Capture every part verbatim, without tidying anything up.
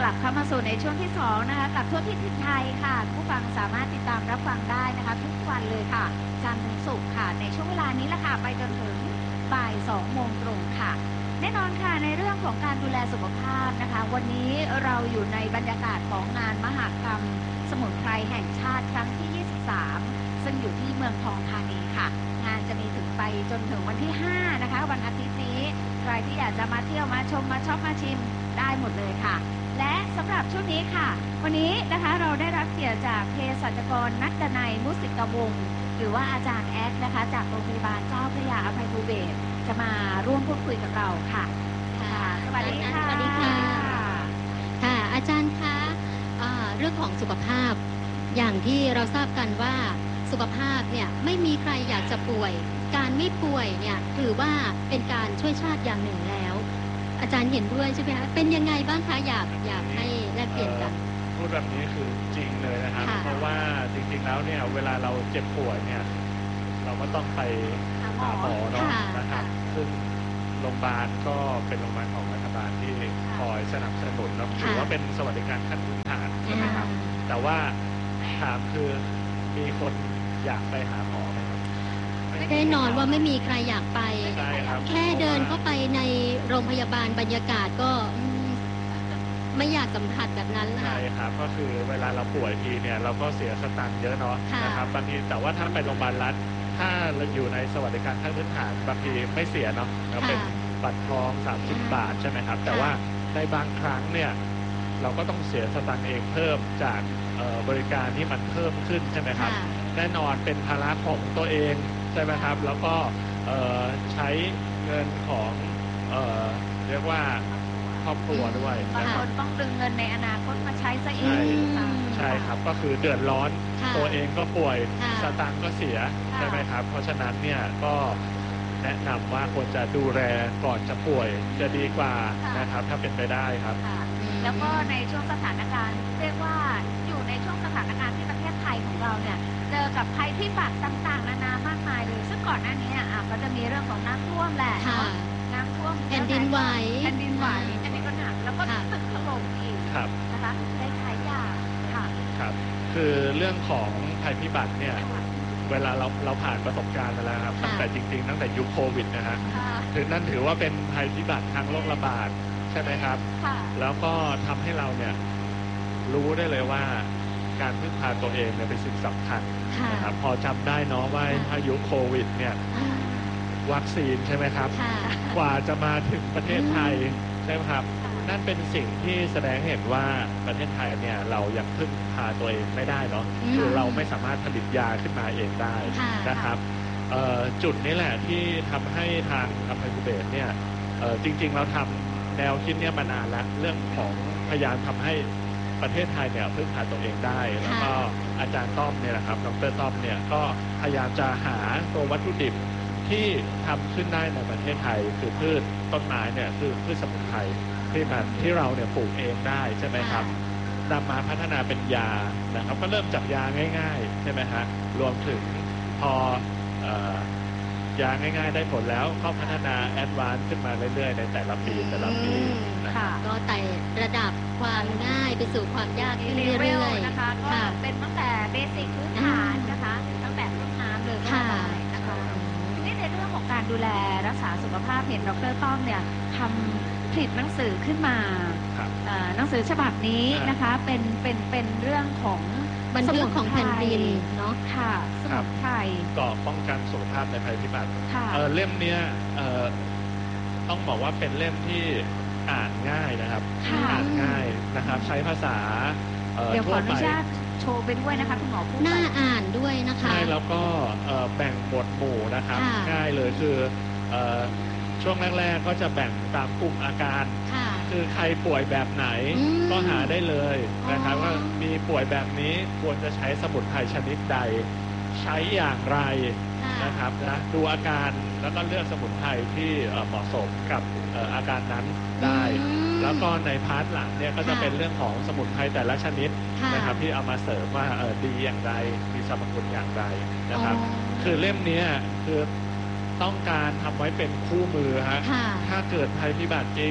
ลับเข้ามาสู่ในช่วงที่สองนะคะกับทั่วทิศถิ่นไทยค่ะผู้ฟังสามารถติดตามรับฟังได้นะคะทุกวันเลยค่ะจันทร์ถึงศุกร์ค่ะในช่วงเวลานี้ละค่ะไปจนถึงบ่ายสองโมงตรงค่ะแน่นอนค่ะในเรื่องของการดูแลสุขภาพนะคะวันนี้เราอยู่ในบรรยากาศของงานมหกรรมสมุนไพรแห่งชาติครั้งที่ยี่สิบสามซึ่งอยู่ที่เมืองทองธานีค่ะงานจะมีถึงไปจนถึงวันที่ห้านะคะวันอาทิตย์นี้ใครที่อยากจะมาเที่ยวมาชมมาช็อปมาชิมได้หมดเลยค่ะและสำหรับช่วงนี้ค่ะวันนี้นะคะเราได้รับเกียรติจากเภสัชกรนัดดนัยมุสิกวงศ์หรือว่าอาจารย์แอดนะคะจากโรงพยาบาลเจ้าพระยาอภัยภูเบศรจะมาร่วมพูดคุยกับเราค่ะค่ะสวัสดีค่ะสวัสดีค่ะค่ะอาจารย์คะเรื่องของสุขภาพอย่างที่เราทราบกันว่าสุขภาพเนี่ยไม่มีใครอยากจะป่วยการไม่ป่วยเนี่ยถือว่าเป็นการช่วยชาติอย่างหนึ่งแล้วอาจารย์เห็นด้วยใช่ไหมคะเป็นยังไงบ้างคะอยากอยากให้แลกเปลี่ยนกันพูดแบบนี้คือจริงเลยนะครับเพราะว่าจริงๆแล้วเนี่ยเวลาเราเจ็บป่วยเนี่ยเราก็ต้องไปหาหมอเนาะนะครับซึ่งโรงพยาบาลก็เป็นโรงพยาบาลของรัฐบาลที่คอยสนับสนุนแล้วถือว่าเป็นสวัสดิการขั้นพื้นฐานใช่ไหมครับแต่ว่าถามคือมีคนอยากไปหาหมอไหมครับแน่นอนว่าไม่มีใครอยากไปแค่เดินเข้าไปในโรงพยาบาลบรรยากาศก็ไม่อยากสัมผัสแบบนั้นใช่ครับก็คือเวลาเราป่วยทีเนี่ยเราก็เสียสตางค์เยอะเนาะนะครับบางทีแต่ว่าถ้าไปโรงพยาบาลรัฐถ้าเราอยู่ในสวัสดิการขั้นพื้นฐานบางทีไม่เสียเนาะเราเป็นบัตรทองสามสิบบาทใช่ไหมครับแต่ว่าในบางครั้งเนี่ยเราก็ต้องเสียสตางค์เองเพิ่มจากบริการที่มันเพิ่มขึ้นใช่ไหมครับแน่นอนเป็นภาระของตัวเองใช่ไหมครับแล้วก็ใช้เงินของเอ่อเรียกว่าครอบครัวด้วยบางคนต้องดึงเงินในอนาคตมาใช้ซะเองใช่ครับก็คือเดือดร้อนตัวเองก็ป่วยสตางค์ก็เสียใช่ไหมครับเพราะฉะนั้นเนี่ยก็แนะนำว่าควรจะดูแลก่อนจะป่วยจะดีกว่านะครับถ้าเป็นไปได้ครับแล้วก็ในช่วงสถานการณ์เรียกว่าอยู่ในช่วงสถานการณ์ที่ประเทศไทยของเราเนี่ยเจอกับภัยพิบัติต่างๆนานามากมายเลยซึ่งก่อนหน้านี้อ่ะก็จะมีเรื่องของน้ำท่วมแหละน้ำท่วมแผ่นดินไหวแผ่นดินไหวอันนี้ก็หนักแล้วก็ตึกถล่มอีกนะคะได้หลายอย่างค่ะครับคือเรื่องของภัยพิบัติเนี่ยเวลาเราเราผ่านประสบการณ์มาแล้วครับตั้งแต่จริงๆตั้งแต่ยุคโควิดนะฮะถึงนั่นถือว่าเป็นภัยพิบัติทางโรคระบาดใช่ไหมครับแล้วก็ทำให้เราเนี่ยรู้ได้เลยว่าการพึ่งพาตัวเองเนี่ยเป็นสิ่งสำคัญนะครับพอจำได้เนาะว่าพายุโควิดเนี่ยวัคซีนใช่ไหมครับกว่าจะมาถึงประเทศไทยใช่ไหมครับนั่นเป็นสิ่งที่แสดงเห็นว่าประเทศไทยเนี่ยเรายังพึ่งพาตัวเองไม่ได้เนาะคือเราไม่สามารถผลิตยาขึ้นมาเองได้นะครับจุดนี้แหละที่ทำให้ทางอภัยภูเบศรเนี่ยจริงๆเราทำแนวคิดเนี่ยมานานแล้วเรื่องของพยายามทำให้ประเทศไทยเนี่ยพึ่งพาตัวเองได้แล้วก็อาจารย์ต้อมเนี่ยนะครับดร.ต้อมเนี่ยก็พยายามจะหาตัววัตถุดิบที่ทำขึ้นได้ในประเทศไทยคือพืชต้นไม้เนี่ยคือพืชสมุนไพรที่มาที่เราเนี่ยปลูกเองได้ใช่ไหมครับนำมาพัฒนาเป็นยานะครับก็เริ่มจากยาง่ายๆใช่ไหมฮะรวมถึงพอยาง่ายๆได้ผลแล้วก็พัฒนาแอดวานซ์ขึ้นมาเรื่อยๆในแต่ละปีแต่ละปีนะคะก็ไต่ระดับความง่ายไปสู่ความยากขึ้นเรื่อยๆนะคะก็เป็นตั้งแต่เบสิกพื้นฐานนะคะตั้งแต่ต้นน้ำเลยก็ได้นะคะทีนี้ในเรื่องของการดูแลรักษาสุขภาพเห็นดร.ต้อมเนี่ยทำผลิตหนังสือขึ้นมาหนังสือฉบับนี้นะคะเป็นเป็นเป็นเรื่องของบันทึกของแผ่นดินเนาะค่ะสมุนไพรก็ป้องกันสุขภาพในภัยพิบัติเล่มนี้ต้องบอกว่าเป็นเล่มที่อ่านง่ายนะครับอ่านง่ายนะครับใช้ภาษาเดี๋ยวขออนุญาตโชว์ไปด้วยนะคะคุณหมอพูดน่าอ่านด้วยนะคะใช่แล้วก็แบ่งหมวดหมู่นะครับง่ายเลยคือช่วงแรกๆก็จะแบ่งตามกลุ่มอาการคือใครป่วยแบบไหนก็หาได้เลยนะครับว่ามีป่วยแบบนี้ควรจะใช้สมุนไพรชนิดใดใช้อย่างไรนะครับนะดูอาการแล้วก็เลือกสมุนไพรที่เหมาะสมกับอาการนั้นได้แล้วก็ในพาร์ทหลังเนี่ยก็จะเป็นเรื่องของสมุนไพรแต่ละชนิดนะครับที่เอามาเสริมว่าดีอย่างไรมีสรรพคุณอย่างไรนะครับคือเล่มนี้คือต้องการทำไว้เป็นคู่มือฮะถ้าเกิดภัยพิบัติจริง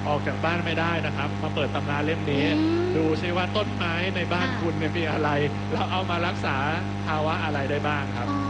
ออกจากบ้านไม่ได้นะครับ มาเปิดตำราเล่มนี้อืมดูซิว่าต้นไม้ในบ้านค่ะคุณเนี่ยมีอะไรแล้วเอามารักษาภาวะอะไรได้บ้างครับอ๋อ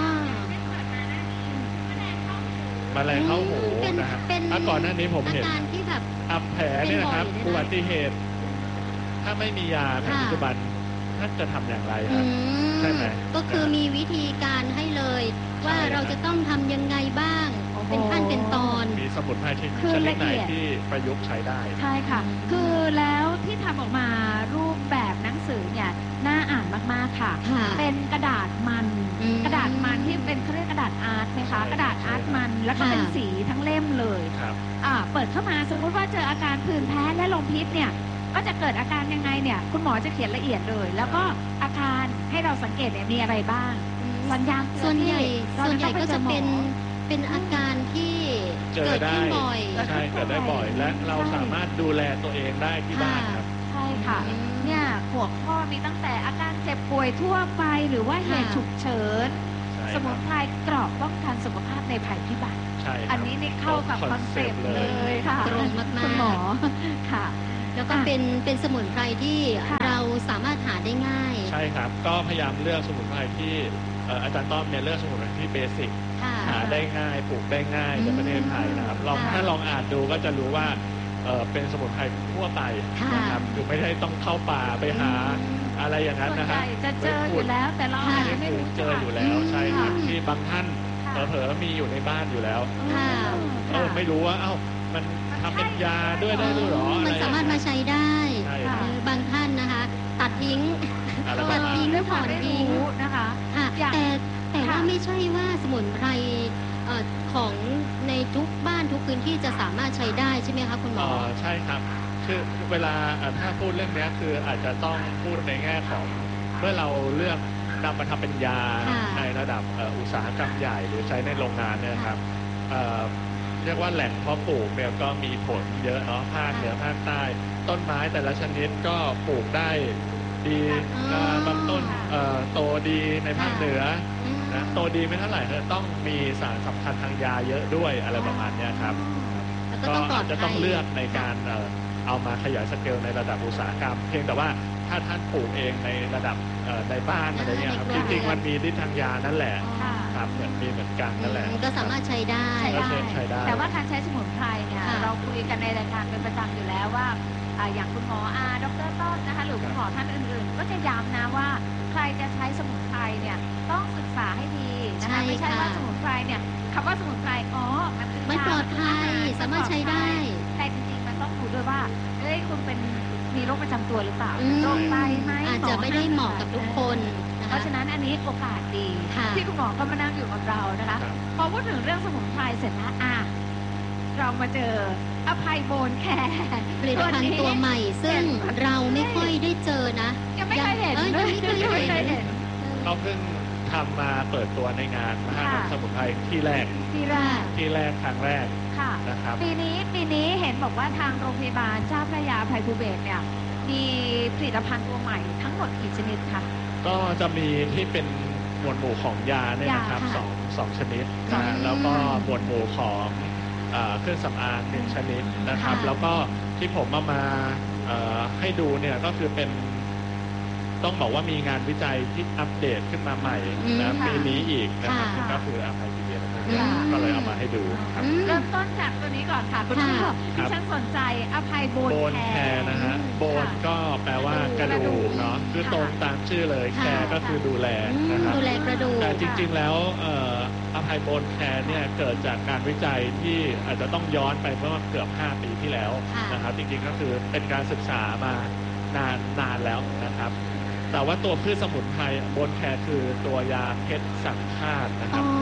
แมลงเข้าหูเป็นนะฮะเป็นถ้าก่อนหน้านี้ผมอาเห็นการที่แบบทำแผลเนี่ยนะครับเป็นบ่อยเลยนะอุบัติเหตุ ถ้าไม่มียาในค่ะปัจจุบันท่านจะทำอย่างไรคอืรับมใช่ไหมก็คือมีวิธีการให้เลย ว่าใช่ครับเราจะต้องทำยังไงบ้างโอ้โหเป็นขั้นเป็นตอนมีสมุนไพรชนิดคือชนิละดไหนเอียดที่ประยุกต์ใช้ได้ใช่ค่ะ คือแล้วที่ทำออกมารูปแบบหนังสือเนี่ยน่าอ่านมากๆค่ะค่ะเป็นกระดาษมันอืมกระดาษมันที่เป็นเขาเรียกกระดาษอาร์ตไหมใช่คะ กระดาษอาร์ตใช่ครับมัน แล้วก็ค่ะเป็นสีทั้งเล่มเลยครับอ่าเปิดเข้ามาสมมุติว่าเจออาการผื่นแพ้และลมพิษเนี่ย ก็จะเกิดอาการยังไงเนี่ย คุณหมอจะเขียนละเอียดเลย แล้วก็อาการให้เราสังเกตเนี่ยมีอะไรบ้าง สัญญาณเตือส่วนใหญ่ที่เราส่วนใหญ่ต้องไปก็เจจะอหมอเป็นเป็นอาการที่เจอเกิดได้ขึ้นบ่อยใช่เกิดได้บ่อย และเราสามารถดูแลตัวเองได้ที่บ้านครับใช่ค่ะอืมเนี่ยหัวข้อมีตั้งแต่อาการเจ็บป่วยทั่วไปหรือว่าเหตุค่ะฉุกเฉินใช่สมุนไพรกรอบป้องกันสุขภาพในภัยพิบัติใช่ครับอันนี้นี่เข้ากับคอนเซ็ปต์เลยค่ะตรงมากๆคุณหมอค่ะแล้วก็อ่ะเป็นเป็นสมุนไพรที่ค่ะเราสามารถหาได้ง่ายใช่ครับ ก็พยายามเลือกสมุนไพรที่เอ่ออาจารย์ต้อมเนี่ยเลือกสมุนไพรที่เบสิกค่ะหาได้ง่ายปลูกได้ง่ายอืมในประเทศไทยนะครับลองค่ะถ้าลองอ่านดูก็จะรู้ว่าเอ่อเป็นสมุนไพรทั่วไปค่ะนะครับคือไม่ได้ต้องเข้าป่าไปหาอะไรอย่างนั้นส่วนนะใหฮะญ่จะเจออยู่แล้ว แต่เราอาจจะไม่คือรู้เจจัอก อยู่แล้วใช่ครับอืมที่บางท่านค่ะเผลอๆมีอยู่ในบ้านอยู่แล้วค่ะเออไม่รู้ว่าเอ้ามันทำเป็นยาด้วยได้ด้วยเหรอมันสามารถมาใช้ได้ใช่คค่ะรับหรือบางท่านนะคะ ตัดทิ้งอะไรเอปอระมาณทิ้งด้วยความถอนไม่ทิ้งรู้นะคะค่ะอย่างแต่แต่ว่าค่ะไม่ใช่ว่าสมุนไพรเอ่อของในทุกบ้านทุกพื้นที่จะสามารถใช้ได้ใช่ไหมคะคุณหมเอออใช่ครับ คือเวลาเอ่อถ้าพูดเรื่องเนี้ยคืออาจจะต้องพูดในแง่ของเมื่อเราเลือกนำมาทำเป็นยาค่ะในระดับเอ่ออุตสาหกรรมใหญ่หรือใช้ในโรงงานเนี่ยครับเอ่อเรียกว่าแหล่งเพาะปลูกเนี่ยก็มีผลเยอะเนาะภาคเหนือภาคใต้ ต้นไม้แต่ละชนิดก็ปลูกได้ดีอ๋อเอ่อบางต้นเอ่อโตดีในภาคเหนืออืมนะโตดีไม่เท่าไหร่เลยต้องมีสารสำคัญทางยาเยอะด้วยอะไรประมาณเนี้ยครับแล้วก็ก็ต้องปลออาดจจะภัต้อย งเลือกในการเอ่อเอามาขยายสเกลในระดับอุตสาหกรรม เพียงแต่ว่าถ้าท่านปลูกเองในระดับเอ่อในบ้านอะไรเงี้ยครับในจครัวริงๆมันมีฤทธิ์ทางยานั่นแหละค่ะครับเหมือนมีเหมือนกันนั่นแหละก็สามารถใช้ได้ใช้ก็ได้ใช้ใช้ได้แต่ว่าการใช้สมุนไพรเนี่ยค่ะเราคุยกันในรายการเป็นประจำอยู่แล้วว่าอ่าอย่างคุณหมออาดรต้นนะคะหรือคุณหมอท่านอื่นๆ ก็จะย้ำนะว่าใครจะใช้สมุนไพรเนี่ยต้องศึกษาให้ดีนะใช่คะไม่ใช่ค่ะว่าสมุนไพรเนี่ยคำว่าสมุนไพรอ๋อมันคือมันยาปลอดภัยนคืออหสามารถใช้ได้แต่จริงๆมันต้องดูด้วยว่าเอ้ยคุณเป็นมีโรคประจำตัวหรือเปล่าอืมโรคไตไหมอาจจะไม่ได้เหมาะกับทุกคนนะเพคะราะฉะนั้นอันนี้โอกาสดีค่ะที่คุณหมอก็มานั่งอยู่กับเรานะคะครับพอพูดถึงเรื่องสมุนไพรเสร็จแล้วอ่ะเรามาเจออภัยโบนแคร์ผลิตภัณฑ์ตัวใหม่ ซึ่งเราไม่ค่อยได้เจอนะยังไม่เคยเห็นเออยังไม่เคยเห็นยังไม่เคยเห็นเราเพิ่งทำมาเปิดตัวในงานมหากรรมค่ะสมุนไพรที่แรกทีแรกที่แรกครั้งแรกค่ะนะครับปีนี้ปีนี้เห็นบอกว่าทางโรงพยาบาลเจ้าพระยาอภัยภูเบศรเนี่ยมีผลิตภัณฑ์ตัวใหม่ทั้งหมดกี่ชนิดคะก็จะมีที่เป็นหมวดหมู่ของยาเนี่ยนะครับยาค่ะสองสองชนิดสองนะแล้วก็หมวดหมู่ของเอ่อเครื่องสำอางหนึ่งชนิดนะครับค่ะแล้วก็ที่ผมเอามาเอ่อให้ดูเนี่ยก็คือเป็นต้องบอกว่ามีงานวิจัยที่อัปเดตขึ้นมาใหม่อืมนะค่ะปีนี้อีกนะครับค่ะก็คืออภัยพีเบียร์อืมก็เลยเอามาให้ดูครับอืมเริ่มต้นจากตัวนี้ก่อนค่ะคุณพ่อค่ะที่ฉันสนใจอภัยโบนโบนแคแคร์ร์นะฮะอืมโบนก็แปลว่ากระดูกเนาะคือค่ะตรงตามชื่อเลยค่ะแคร์ก็คือดูแลอืมนะครับดูแลกระดูกแต่จริงๆ แล้วเอ่ออภัยโบนแคร์เนี่ยเกิดจากงานวิจัยที่อาจจะต้องย้อนไปเมื่อเกือบห้าปีที่แล้วค่ะนะครับ จริงๆ ก็คือเป็นการศึกษามานานนานแล้วนะครับ แต่ว่าตัวพืชสมุนไพรโบนแคร์คือตัวยาเพชรสังฆาตนะคอ๋รัอบ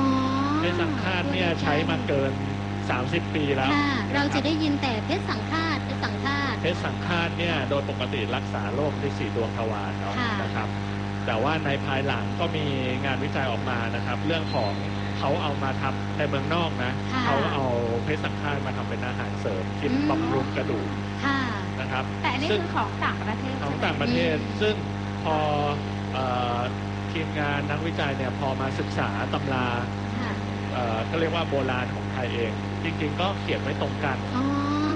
เพชรสังฆาตเนี่ยใช้มาเกิน สามสิบ ปีแล้วค่ะ เรานคจะบได้ยินแต่เพชรสังฆาตเพชรสังฆาตเพชรสังฆาตเนี่ยโดยปกติรักษาโรคที่สี่ดวงทวารเนาะค่ะนะครับ แต่ว่าในภายหลังก็มีงานวิจัยออกมานะครับ เรื่องของเขาเอามาทำในเมืองนอกนะค่ะเขาเอาเพชรสังฆาตมาทำเป็นอาหารเสริมกินอืมบำรุงกระดูกค่ะนะครับแต่อันนี้ซึ่งคือของต่างประเทศของใช่ไหมต่างประเทศอืมซึ่งพอเอ่อทีมงานนักวิจัยเนี่ยพอมาศึกษาตำราค่ะเอ่อก็เรียกว่าโบราณของไทยเอง จริงๆ ก็เขียนไว้ตรงกันอ๋อ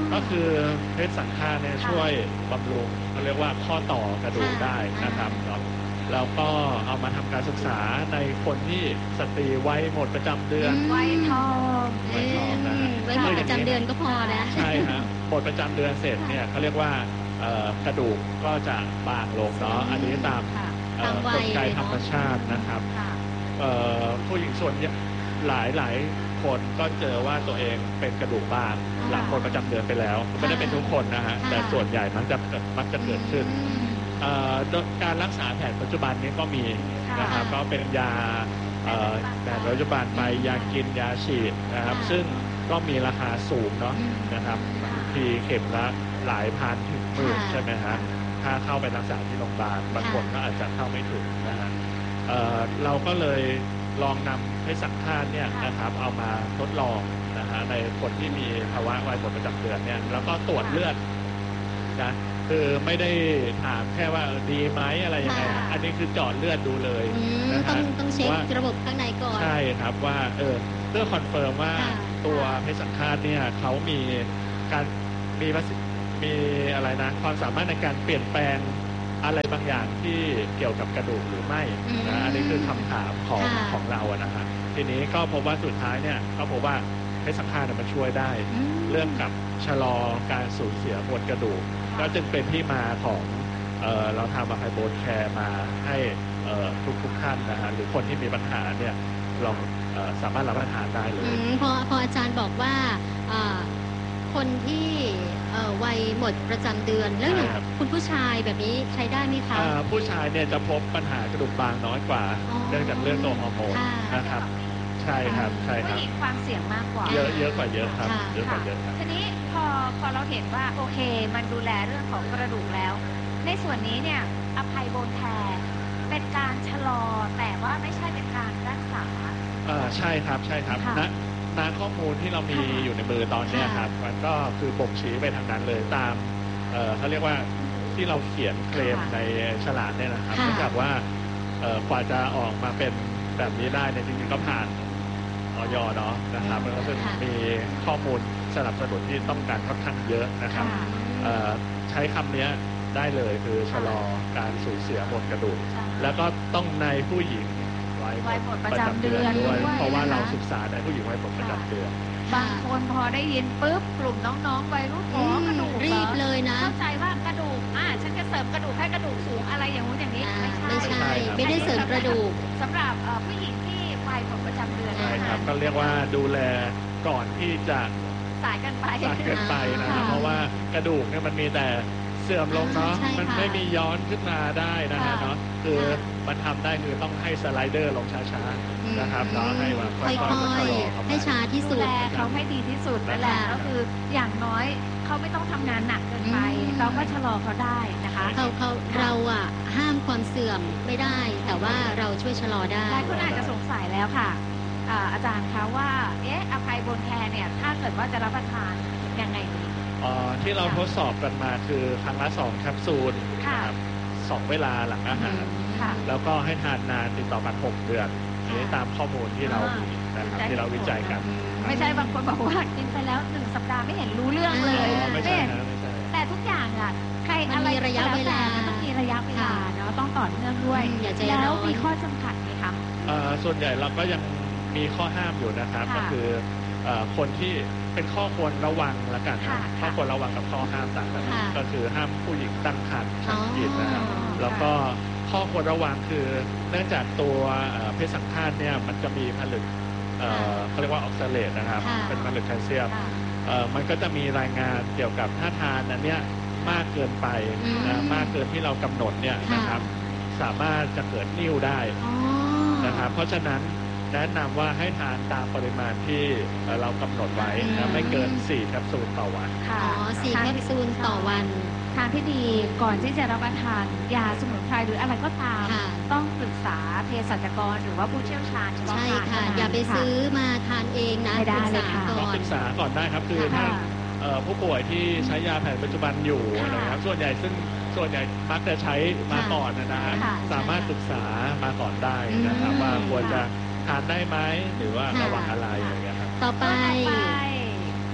ก็คือเพชรสังฆาเนี่ยค่ะช่วยบำรุงเขาเรียกว่าข้อต่อกระดูกค่ะได้นะครับเนาะแล้วก็เอามาทำการศึกษาในคนที่สตรีวัยหมดประจำเดือนอืมไวทองเอ้ยไว้ทองนะฮะไว้หมดประจำเดือนก็พอแล้วใช่ครับหมดประจำเดือนเสร็จเนี่ยเขาเรียกว่าเอ่อกระดูกก็จะบางลงเนาะอันนี้ตามค่ะเอ่อตามวักยลไกเลยเนอะธรรมชาตินะครับค่ะเอ่อผู้หญิงส่วนใหญ่หลายหลายคนก็เจอว่าตัวเองเป็นกระดูกบางค่ะหลังหมดประจำเดือนไปแล้วไม่ได้เป็นทุกคนนะฮะค่ะแต่ส่วนใหญ่มักจะเกิดมักจะเกิดขึ้นอืมเอ่อโดยการรักษาแผนปัจจุบันนี้ก็มีนะครับค่ะก็เป็นยาเอ่อแผนปัจจุบันไปยากินยาฉีดนะครับค่ะซึ่งก็มีราคาสูงเนาะอืมนะครับทีเข็มละหลายพันถึงหมื่นค่ะใช่ไหมฮะถ้าเข้าไปรักษาที่โรงพยาบาลบางคนก็อาจจะเข้าไม่ถึงนะฮะเอ่อเราก็เลยลองนำเพชรสังฆาเนี่ยค่ะนะครับเอามาทดลองนะฮะในคนที่มีภาวะวัยหมดประจำเดือนเนี่ยแล้วก็ตรวจเลือดนะคือไม่ได้ถามแค่ว่าเออดีไหมอะไรยังไงค่ะอันนี้คือเจาะเลือดดูเลยอืมนะต้อฮะงต้องเช็คว่าระบบข้างในก่อนใช่ครับว่าเออเพื่อคอนเฟิร์มว่าค่ะตัวเพชรสังฆาตเนี่ยเขามีการมีประสิทธิมีอะไรนะความสามารถในการเปลี่ยนแปลงอะไรบางอย่างที่เกี่ยวกับกระดูกหรือไม่อืมนะอันนี้คือคำถามของค่ะของเราอะนะฮะทีนี้ก็พบว่าสุดท้ายเนี่ยก็พบว่าเพชรสังฆาตเนี่ยมันช่วยได้อืมเรื่องกับชะลอการสูญเสียมวลกระดูก ก็จึงเป็นที่มาของเอ่อเราทำอะไฮโบนแคร์มาให้เอ่อทุกทุกท่านนะฮะหรือคนที่มีปัญหาเนี่ยลองเอ่อสามารถรับประทานได้เลอืยมพอพออาจารย์บอกว่าเอ่อคนที่เอ่อวัยหมดประจำเดือน แล้วอย่างใช่ครับคุณผู้ชายแบบนี้ใช้ได้ไหมคะอ่าผู้ชายเนี่ยจะพบปัญหากระดูกบางน้อยกว่าอ๋อเนื่องจากเรื่องตัวฮอร์โมนค่ะนะครับ ใช่ครับใช่คผู้รับหญิงความเสี่ยงมากกว่าเยอะเยอะกว่าเยอะครับค่ะเยอะกว่าเยอะครับทีนี้พอพอเราเห็นว่าโอเค มันดูแลเรื่องของกระดูกแล้ว ในส่วนนี้เนี่ยอภัยโบนแคร์เป็นการชะลอแต่ว่าไม่ใช่เป็นการรักษาเอ่อใช่ครับใช่ครับค่ะณณข้อมูลที่เรามีค่ะอยู่ในมือตอนเนี้ยค่ะครับมันก็คือบ่งชี้ไปทางนั้นเลยตามเอ่อเขาเรียกว่าที่เราเขียนเคลมค่ะในฉลากเนี่ยนะครับค่ะเนื่องจากว่าเอ่อกว่าจะออกมาเป็นแบบนี้ได้เนี่ยจริงๆก็ผ่านออยเนาะนะครับแล้วก็ซึ่งค่ะมีข้อมูลสนับสนุนที่ต้องการค่อนข้างเยอะนะครับค่ะเอ่อใช้คำเนี้ยได้เลยคือชะลอการสูญเสียมวลกระดูกใช่แล้วก็ต้องในผู้หญิงวัยวัยหมดประจำเดือนด้วยด้วยเพราะว่านะคะเราศึกษาในผู้หญิงวัยหมดประจำเดือนบางคนพอได้ยินปุ๊บกลุ่มน้องๆวัยรุ่นอ๋อกระดูกเหอรีบเลยนะเข้าใจว่ากระดูกอ่าฉันจะเสริมกระดูกให้กระดูกสูงอะไรอย่างนู้นอย่างนี้อ่าไม่ใช่ไม่ใช่ครับไม่ได้เสริมกระดูกสำหรับเอ่อผู้หญิงที่วัยหมดประจำเดือนใช่ครับเท่าก็นั้นเรียกว่าดูแลก่อนที่จะสายกันไปสายเกินไปนะคค่ะรับเพราะว่ากระดูกเนี่ยมันมีแต่เสื่อมลงเนาะใช่ค่ะมันไม่มีย้อนขึ้นมาได้นะฮะค่ะเนาะคือค่ะมันทำได้คือต้องให้สไลเดอร์ลงช้าๆนะครับเนาะให้ว่าค่ค่อยอยๆชะลอเข้าๆไปให้ช้าที่ดูสุดแลเขาให้ดีที่สุดนั่นแหละค่ะก็คืออย่างน้อยเขาไม่ต้องทำงานหนักเกินไปอืมเราก็ชะลอเขาได้นะคะเขาเขาเราอ่ะห้ามความเสื่อมไม่ได้ แต่ว่าเราช่วยชะลอได้หลายคนอาจจะสงสัยแล้วค่ะอ่าอาจารย์คะว่าเอ๊ะอภัยบนแคร์เนี่ยถ้าเกิดว่าจะรับประทานยังไงดีเอ่อที่เราทดสอบกันมาคือครั้งละสองแคปซูลค่ะนะครับสองเวลาหลังอาหารค่ะแล้วก็ให้ทานนานติดต่อกันหกเดือนอันนี้ตามข้อมูลที่เรามีนะครับที่เราวิจัยกันไม่ใช่บางคนบอกว่ากินไปแล้วหนึ่งสัปดาห์ไม่เห็นรู้เรื่องเลยอ๋อไม่ไม่ใช่เห็นนะไม่ใช่แต่ทุกอย่างอ่ะใครมันอะไรมีระยะเวลาก็แมันต้องมีระยะเวลาเนาะต้องต่อเนื่องด้วยอืมอย่าใจแล้ร้วอนมีข้อจำกัดไหมคะเอ่อส่วนใหญ่เราก็ยังมีข้อห้ามอยู่นะครับค่ะก็คือเอ่อคนที่เป็นข้อควรระวังละกันค่ะนะข้อควรระวังกับข้อห้ามต่างกันค่ะก็คือห้ามผู้หญิงตั้งครรภ์ชักกินนะครับอ๋อแล้วก็ข้อควรระวังคือเนื่องจากตัวเอ่อเพศสังฆาตเนี่ยมันจะมีผลึกเอ่อเขาเรียกว่าออกซาเลตนะครับค่ะเป็นผลึกแคลเซียมค่ะเอ่อมันก็จะมีรายงานเกี่ยวกับถ้าทานอันเนี้ยมากเกินไปอืมนะมากเกินที่เรากำหนดเนี่ยค่ะนะครับ สามารถจะเกิดนิ่วได้อ๋อนะครับเพราะฉะนั้นแนะนำว่าให้ทานตามปริมาณที่เอ่อเรากำหนดไว้อืนะมไม่เกินสี่แคปซูลต่อวันค่ะอ๋อสี่แคปซูลต่อวันทางที่ดีก่อนที่จะรับประทานยาสมุนไพรหรืออะไรก็ตามค่ะต้องปรึกษาเภสัชกรหรือว่าผู้เชี่ยวชาญเฉพาะใช่ทางค่ะเท่นั้นอย่าไปค่ะซื้อมาทานเองนะไม่ได้ปรึกเลยษาค่ะก่ก็อนศึกษาก่อนได้ครับคือถ้าค่ะเอ่อผู้ป่วยที่ใช้ยาแผนปัจจุบันอยู่ค่ะนะครับส่วนใหญ่ซึ่งส่วนใหญ่มักจะใช้มาค่ะก่อนนะฮะค่ะสามารถศึกษามาก่อนได้นะครับอืมว่าควรจะทานได้ไหมหรือว่าค่ะระวังอะไรอย่างเงี้ยครับต่อไปต่อไปม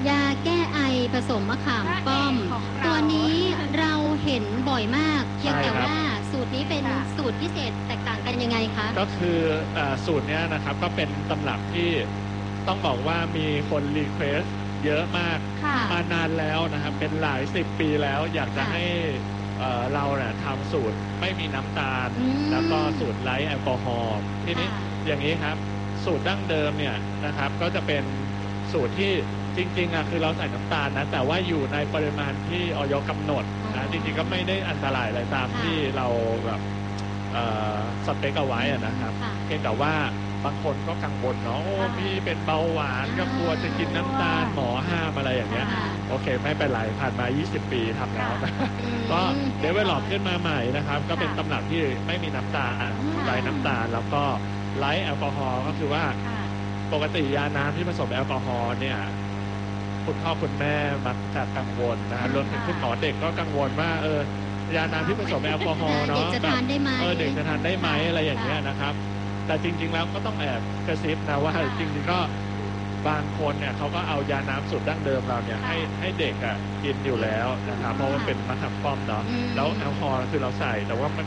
ยาแก้ไอผสมมะขามป้อมพระเอกของเราตัวนี้เราเห็นบ่อยมากเพียงแต่ใช่ครับว่าสูตรนี้เป็นค่ะสูตรพิเศษแตกต่างกันยังไงคะก็คืออ่าสูตรเนี้ยนะครับก็เป็นตำรับที่ต้องบอกว่ามีคนรีเควสเยอะมากค่ะมานานแล้วนะครับเป็นหลายสิบปีแล้วอยากจะค่ะให้เอ่อเราเนี่ยทำสูตรไม่มีน้ำตาลอืมแล้วก็สูตรไร้แอลกอฮอล์ทีนี้ค่ะอย่างนี้ครับสูตรดั้งเดิมเนี่ยนะครับก็จะเป็นสูตรที่จริงๆอ่ะคือเราใส่น้ำตาลนะแต่ว่าอยู่ในปริมาณที่ออยกำหนดอ๋นะอจริงๆก็ไม่ได้อันตรายอะไรตามค่ะที่เราแบบเอ่อสเปคเอาไว้อะนะครับค่ะเพียงแต่ว่าบางคนก็กังวลเนาะโอ้ค่ะพี่เป็นเบาหวานก็กลัวจะกินน้ำตาลหมอห้ามอะไรอย่างเงี้ยค่ะโอเคไม่เป็นไรผ่านมา ยี่สิบ ปีทำแล้วนะอืมก็เดเวลลอปขึ้นมาใหม่นะครับ ก็เป็นตำหนักที่ไม่มีน้ำตาลอืมไร้น้ำตาล แล้วก็ไร้แอลกอฮอล์ก็คือว่าค่ะปกติยาน้ำที่ผสมแอลกอฮอล์เนี่ยคุณพ่อคุณแม่มักจะกังวลนะฮะรวมถึงคุณหมอเด็กก็กังวลว่าเออยาน้ำที่ผสมแอลกอฮอล์เด็เนาะกจะแบบทานได้ไหมเออเด็กจะทานได้ไหมอะไรอย่างเงี้ยนะครับ แต่จริง ๆ แล้วก็ต้องแอบกระซิบนะว่าค่ะจริงๆก็บางคนเนี่ยเขาก็เอายาน้ำสูตรดั้งเดิมเราเนี่ยค่ะให้ให้เด็กอ่ะกินอยู่แล้วนะครับเพราะว่าเป็นมะขามป้อมเนาะอืมแล้วแอลกอฮอล์คือเราใส่แต่ว่ามัน